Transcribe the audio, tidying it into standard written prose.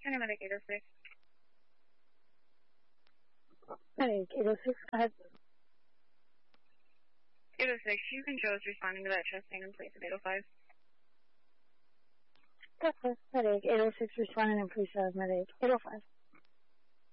California Medic 806. Medic 806, go ahead. 806, Houston Joe is responding to that chest pain in place of 805. That's Medic 806 responding in place of Medic 805.